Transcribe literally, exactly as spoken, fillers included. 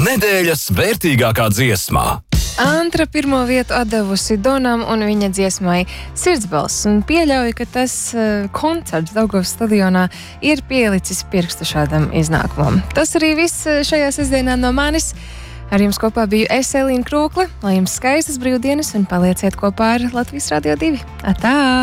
Nedēļas vērtīgākā dziesmā. Antra pirmo vietu atdevusi Donam un viņa dziesmai Sirdsbalss, un pieļauju, ka tas uh, koncerts Daugavas stadionā ir pielicis pirkstu šādam iznākumam. Tas arī viss šajā sestdienā no manis. Ar jums kopā biju es, Elīna Krūkle. Lai jums skaistas brīvdienas un palieciet kopā ar Latvijas Radio divi. Atā!